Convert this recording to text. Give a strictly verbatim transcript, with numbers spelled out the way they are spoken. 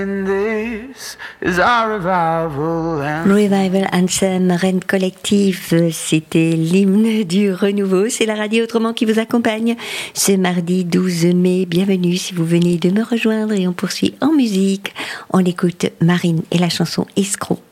Revival Anthem, Rennes Collective, c'était l'hymne du renouveau. C'est la radio Autrement qui vous accompagne ce mardi douze mai. Bienvenue si vous venez de me rejoindre et on poursuit en musique. On écoute Marine et la chanson Escroc.